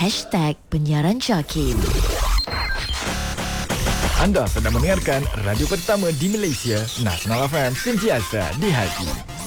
#penyiaran Jakim. Anda sedang mendengarkan radio pertama di Malaysia, Nasional FM, sentiasa di hati.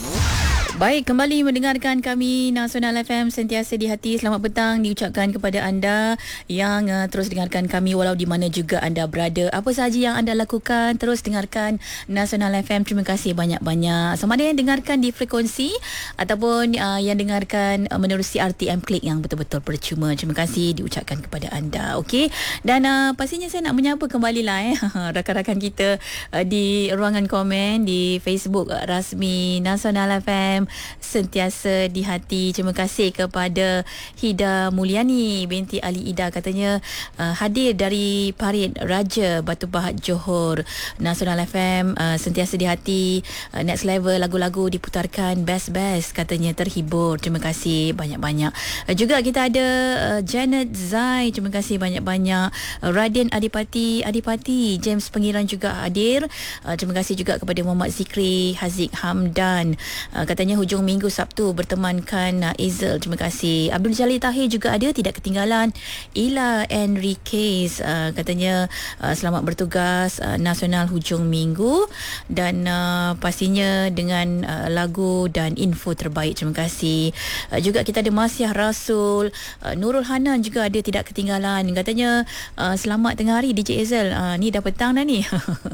Baik, kembali mendengarkan kami Nasional FM sentiasa di hati. Selamat petang diucapkan kepada anda yang terus dengarkan kami walau di mana juga anda berada. Apa sahaja yang anda lakukan, terus dengarkan Nasional FM. Terima kasih banyak-banyak. Sama ada yang dengarkan di frekuensi ataupun yang dengarkan menerusi RTM Klik yang betul-betul percuma. Terima kasih diucapkan kepada anda. Okey. Dan pastinya saya nak menyapa kembali lah rakan-rakan kita di ruangan komen di Facebook rasmi Nasional FM sentiasa di hati. Terima kasih kepada Hida Mulyani binti Ali Ida, katanya hadir dari Parit Raja Batu Pahat Johor. Nasional FM sentiasa di hati. Next level lagu-lagu diputarkan best-best, katanya terhibur. Terima kasih banyak-banyak. Juga kita ada Janet Zai, terima kasih banyak-banyak. Raden Adipati James Pengiran juga hadir. Terima kasih juga kepada Muhammad Zikri Haziq Hamdan, katanya hujung minggu Sabtu bertemankan Azel. Terima kasih. Abdul Jalil Tahir juga ada, tidak ketinggalan. Ila Enriquez katanya selamat bertugas nasional hujung minggu, dan pastinya dengan lagu dan info terbaik. Terima kasih. Juga kita ada Masyah Rasul, Nurul Hanan juga ada, tidak ketinggalan. Katanya selamat tengah hari DJ Azel. Ni dah petang dah ni.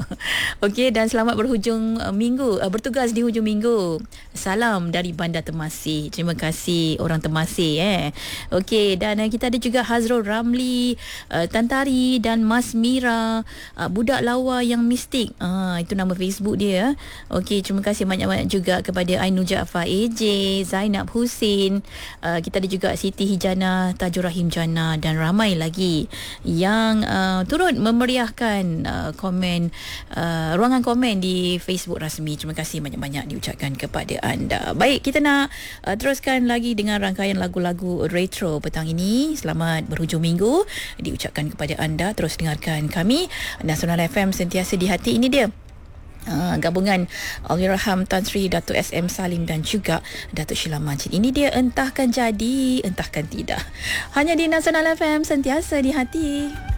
Okey, dan selamat berhujung minggu, bertugas di hujung minggu. Salam dari Bandar Temasih. Terima kasih orang Temasih. Okey, dan kita ada juga Hazrul Ramli, Tantari dan Mas Mira, budak lawa yang mistik. Itu nama Facebook dia. Okey, terima kasih banyak-banyak juga kepada Ainul Jaafar AJ, Zainab Husin. Kita ada juga Siti Hijana, Tajur Rahim Jana, dan ramai lagi yang turut memeriahkan komen ruangan komen di Facebook rasmi. Terima kasih banyak-banyak diucapkan kepada anda. Baik, kita nak teruskan lagi dengan rangkaian lagu-lagu retro petang ini. Selamat berhujung minggu diucapkan kepada anda. Terus dengarkan kami Nasional FM sentiasa di hati. Ini dia gabungan Allahyarham Tan Sri Datuk SM Salim dan juga Datuk Sheila Majid. Ini dia Entahkan Jadi Entahkan Tidak, hanya di Nasional FM sentiasa di hati.